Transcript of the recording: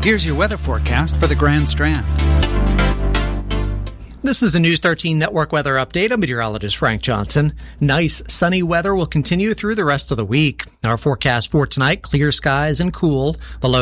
Here's your weather forecast for the Grand Strand. This is a News 13 Network weather update. I'm meteorologist Frank Johnson. Nice sunny weather will continue through the rest of the week. Our forecast for tonight, clear skies and cool. The low